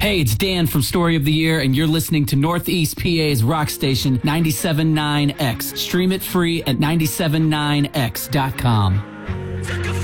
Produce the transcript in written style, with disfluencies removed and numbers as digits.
Hey, it's Dan from Story of the Year, and you're listening to Northeast PA's rock station 97.9X. Stream it free at 979x.com.